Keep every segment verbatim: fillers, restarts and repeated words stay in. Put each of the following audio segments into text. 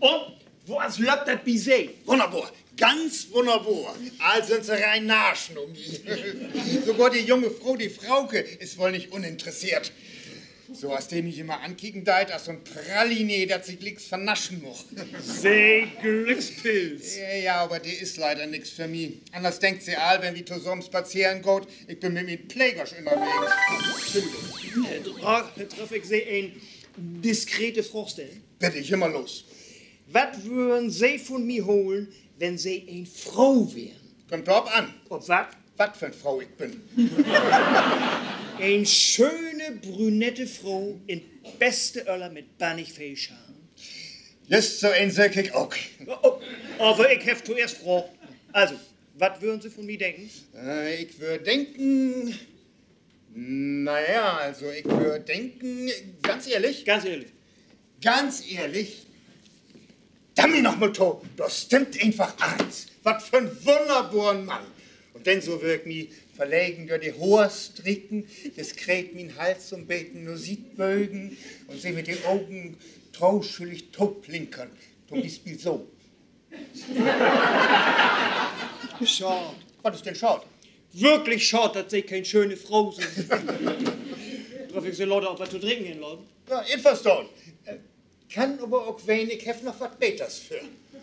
Und was läuft das bei Sie? Wunderbar, ganz wunderbar. All sind sie rein Narschen um mich. Sogar die junge Frau, die Frauke, ist wohl nicht uninteressiert. So aus dem ich immer ankicken deit, als so ein Praline, das sich nix vernaschen muss. Sie Glückspilz. Ja, ja, aber die ist leider nix für mich. Anders denkt sie all, wenn wir zusammen spazieren geht, ich bin mit mir Pflegers unterwegs. Darf ich Sie eine diskrete Frage stellen? Bitte, ich immer los. Was würden Sie von mir holen, wenn Sie eine Frau wären? Kommt drauf an. Ob was? Was für eine Frau ich bin. Eine schöne, brünette Frau in beste Öller mit Bannigfellscharen. Just so ein sag ich auch. Oh, aber ich hef zuerst Frau. Also, was würden Sie von mir denken? Äh, ich würde denken... Naja, also ich würde denken, ganz ehrlich... Ganz ehrlich. Ganz ehrlich... Dammi noch mal to, das stimmt einfach eins. Was für ein wunderbarer Mann. Und dann so wirkt mi verlegen durch die hohe Stricken, diskret min Hals zum Beten nur sieht bögen und sie mit den Augen trauschelig totblinkern. Zum Beispiel so. Schade. Was ist denn schade? Wirklich schade, dass Sie keine schöne Frau sind. Darf ich Sie Leute auch was zu trinken hinladen? Ja, etwas dort. Äh, kann aber auch wenig, ich hef noch was Beters für.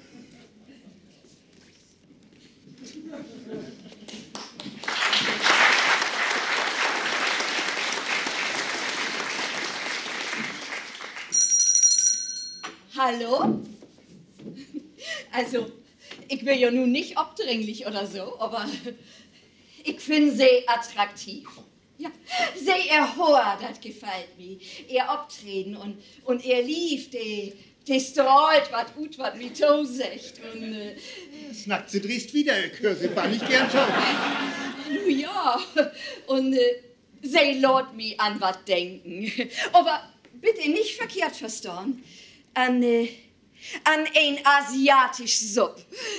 Hallo? Also, ich will ja nun nicht obdringlich oder so, aber ich finde sie attraktiv. Ja, sie ihr Haar, das gefällt mir. Ihr Obtreten und, und ihr Lief, die, die strahlt wat gut, wat wie Tosecht. Und, äh, Snackt sie driest wieder, ich höre sie war nicht gern toll. nu ja, und äh, sie lässt mich an wat denken. Aber bitte nicht verkehrt verstehen. An, äh, an ein asiatisch Supp.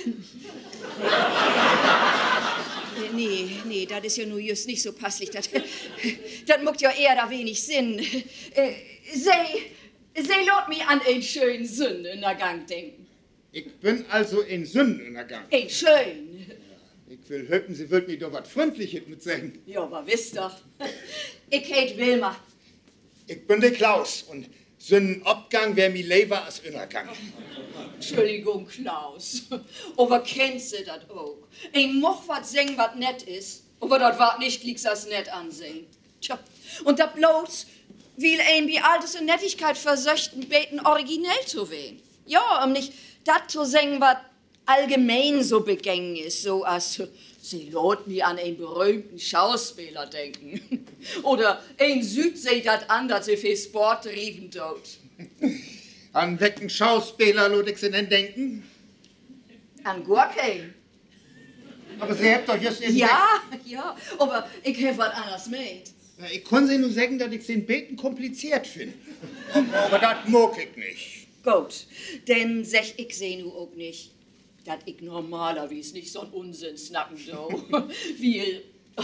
Nee, nee, das ist ja nur just nicht so passlich. Das, das macht ja eher da wenig Sinn. Äh, sie, sie lässt mich an einen schönen Sündenuntergang denken. Ich bin also in Sündenuntergang. Ein schön. Ich will höpen, sie wird mir doch was Freundliches mit sagen. Ja, aber wisst doch, ich heit Wilma. Ich bin der Klaus und Sündenabgang wär mir lieber als Untergang. Entschuldigung, Klaus, aber kennst du das auch? Ich moch wat singen, wat nett ist, aber das wat nicht liegt als nett ansehen. Tja, und da bloß, will ein wie altes und Nettigkeit versöchten beten, originell zu wehen. Ja, um nicht dat zu singen, wat allgemein so begängen ist, so als sie lässt mich an einen berühmten Schauspieler denken. Oder ein Südsee dat an, dat sie für Sport riefen dort. An welchen Schauspieler lässt ich sie denn denken? An Gurkein. Aber sie habt doch just nicht... Ja, ja, aber ich hab was anderes meint. Ja, ich kann sie nur sagen, dass ich den Beten kompliziert finde. Aber, aber das mag ich nicht. Gut, denn sech ich seh nu auch nicht, dass ich normalerweise nicht so'n Unsinn snacken so. Wie,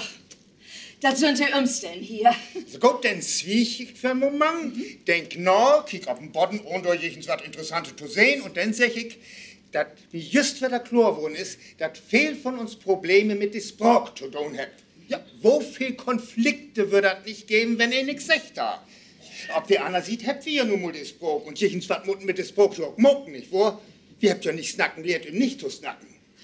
das sind die Umstände hier. So gut, dann zwiech ich für einen Moment, mhm. denk nach, kick auf den Boden, ohne irgendwas was Interessantes zu sehen, und dann sag ich, dass, wie just wieder klar geworden ist, dass viel von uns Probleme mit der Sprache zu tun hat. Ja, wo viel Konflikte wird das nicht geben, wenn ihr nichts sagt da? Ob der einer sieht, habt wir ja nun mal die Sprache, und jichens was mit der Sprache so mocken, nicht wahr? Wir habt ja nicht snacken, lehrt ihm nicht zu snacken.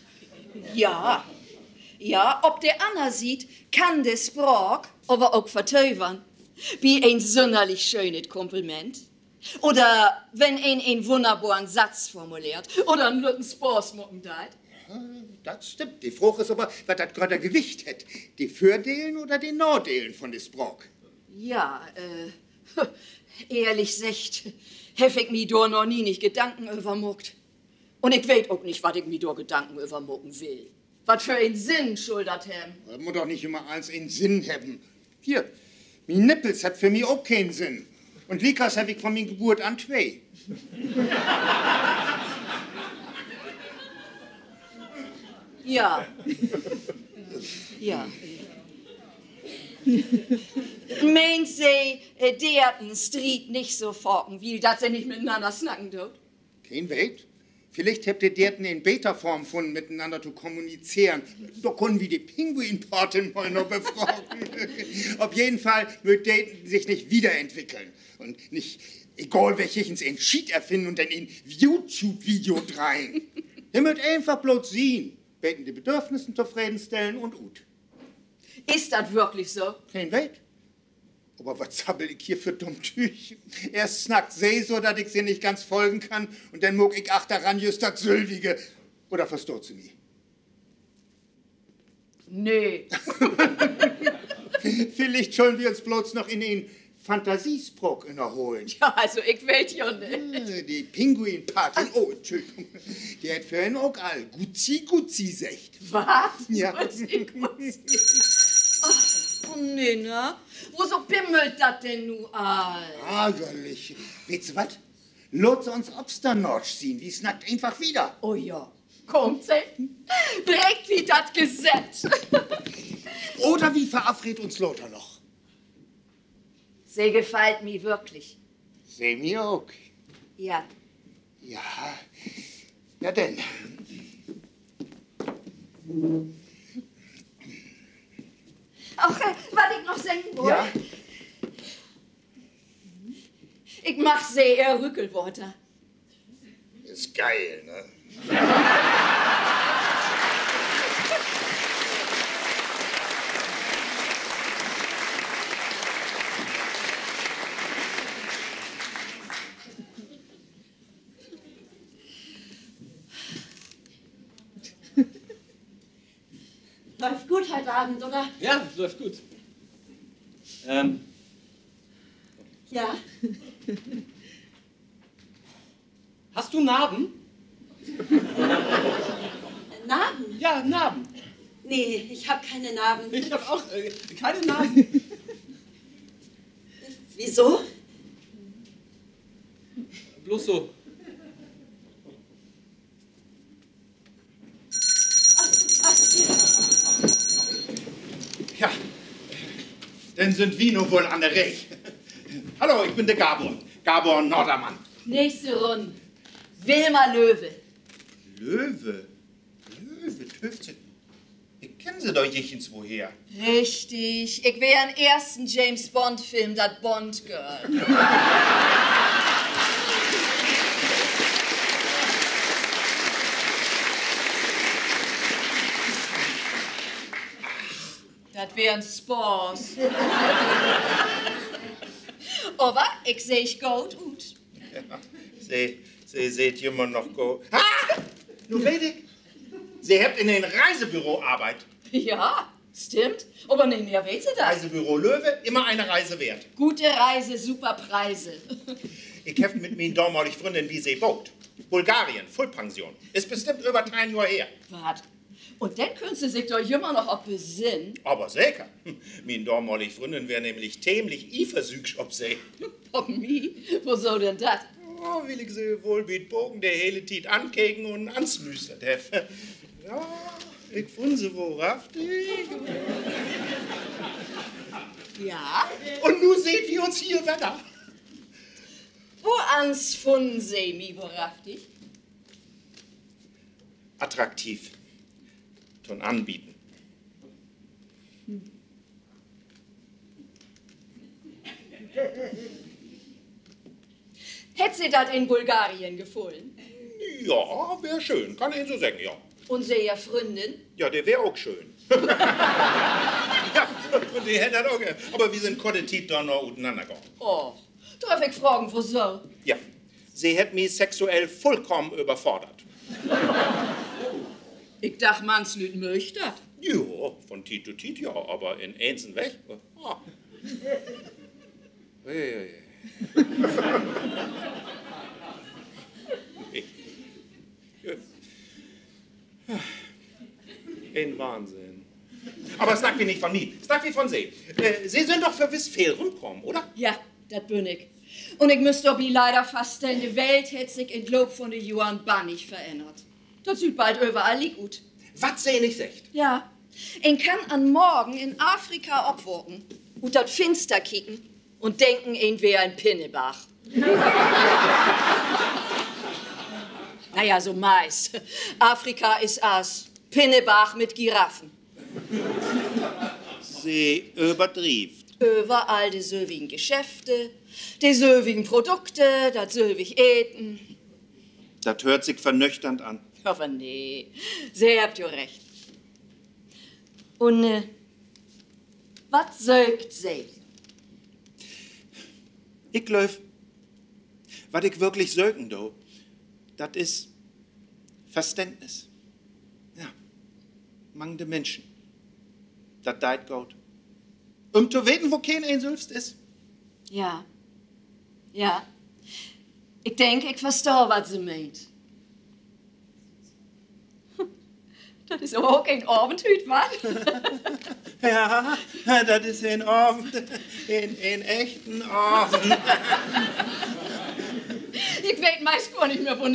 Ja, ja, ob der Anna sieht, kann der Sprach aber auch vertöbern. Wie ein sonderlich schönes Kompliment. Oder wenn ein einen wunderbaren Satz formuliert. Oder einen lütten Spaß machen deit. Das stimmt. Die Frage ist aber, was das gerade Gewicht hat. Die Fördelen oder die Nordelen von der Sprache? Ja, äh, ehrlich gesagt, hab ich mir da noch nie nicht Gedanken übermuckt. Und ich weiß auch nicht, was ich mir da Gedanken übermucken will. Was für einen Sinn schuldet haben. Das muss doch nicht immer alles einen Sinn haben. Hier, mein Nippels hat für mich auch keinen Sinn. Und Likas habe ich von meiner Geburt an zwei. Ja. Ja. Meint sie, der den Street nicht so forken will, dass sie nicht miteinander snacken tut? Kein Welt. Vielleicht habt ihr derten in Beta-Form von miteinander zu kommunizieren. Da können wir die Pinguin-Patin mal noch befragen. Auf jeden Fall wird Daten sich nicht wiederentwickeln. Und nicht, egal welches Entschied erfinden und dann in YouTube-Video dreien. Der wird einfach bloß sehen, beten die Bedürfnisse zufriedenstellen und gut. Ist das wirklich so? Kein Welt. Aber was sabbel ich hier für Dummtüch? Erst snackt sie so, dass ich sie nicht ganz folgen kann, und dann muck ich ach daran just das Sülwige. Oder versteht sie mich? Nee. Vielleicht sollen wir uns bloß noch in den Fantasiesprock erholen. Ja, also ich weiß ja nicht. Die Pinguin-Patin, oh, Entschuldigung, die hat für ihn auch all Gutzi-Gutzi sagt. Was? Ja. Gutzi, Gutzi. Ach, oh nee, ne? Wieso bimmelt das denn nu all? Ärgerlich. Weißt du was? Lot uns Obsternotch ziehen, die snackt einfach wieder. Oh ja, kommt sie? Direkt wie das Gesetz. Oder wie verabredet uns Lothar noch? Sie gefällt mir wirklich. Seh mir auch. Ja. Ja, ja denn. Ach, äh, was ich noch sagen wollte. Ja. Ich mach sie eher Rückelworte. Ist geil, ne? Läuft gut heute Abend, oder? Ja, läuft gut. Ähm, Ja. hast du Narben? Narben? Ja, Narben. Nee, ich habe keine Narben. Ich habe auch äh, keine Narben. Wieso? Bloß so. Ja, dann sind wir nun wohl an der Reihe. Hallo, ich bin der Gabor. Gabor Nordermann. Nächste Runde. Wilma Löwe. Löwe? Löwe, Töfte. Ich kenne sie doch jichens woher. Richtig. Ich wäre im ersten James Bond-Film, das Bond Girl. Das wäre ein Spaß. Aber ich sehe ich gut gut. Ja, sie, sie seht immer noch go. Ah! Nun weet ich. Sie habt in den Reisebüro Arbeit. Ja, stimmt. Aber nicht mehr weiß sie das. Reisebüro Löwe, immer eine Reise wert. Gute Reise, super Preise. Ich heft mit mir damalig Freundin wie sie baut. Bulgarien, Fullpension. Ist bestimmt über drei Jahr her. Wart. Und dann können Sie sich doch immer noch auf besinnen. Aber sicher. Min damalig Freundin wäre nämlich ziemlich eifersüchtig ob sie. Ob mi? Wo soll denn das? Oh, will ich sie wohl wie Bogen der hele Tiet ankeken und ansmüstern darf. Ja, ich fand sie wahrhaftig. Ja? Und nun seht wir uns hier weiter. Wo ans von Sie mi wahrhaftig? Attraktiv. Ton anbieten. Hätt Sie das in Bulgarien gefohlen? Ja, wäre schön. Kann ich Ihnen so sagen, ja. Und Sie Ihr Freundin? Ja, der wäre auch schön. Ja, und die hätte das auch gern. Aber wir sind keine Zeit da noch untereinander gegangen. Oh, darf ich fragen, wieso? Ja, sie hat mich sexuell vollkommen überfordert. Ich dachte, man's nicht möchte. Ja, von Tit zu Tit, ja, aber in einzeln weg. Ah. Hey, hey, hey. Ein Wahnsinn. Aber es sagt wie nicht von mir, es sagt wie von Sie. Äh, Sie sind doch für Westfalen rumgekommen, oder? Ja, das bin ich. Und ich müsste doch wie leider feststellen, die Welt hat sich in Lob von den Jahren bannig verändert. Das sieht bald überall gut. Was Sie nicht sagt. Ja, ich kann an morgen in Afrika abwalken und das Finster kicken und denken, ihn wäre ein Pinnebach. ja, so meist. Afrika ist as Pinnebach mit Giraffen. Sie übertrieft. Überall die söwigen Geschäfte, die söwigen Produkte, das söwig Eten. Das hört sich vernüchternd an. Aber nee, Sie habt ja recht. Und, äh, was sögt Sie? Ich glaub, was ich wirklich sögen do, das ist Verständnis. Ja, mangende Menschen. Das deit gut. Um zu weten, wo kein ein selbst ist. Ja, ja. Ich denke, ich verstehe, was Sie meint. Das ist aber auch kein Abendhüt, was? Ja, das ist ein Abend, ein, ein echten Abend. Ich weiß meist gar nicht mehr, wo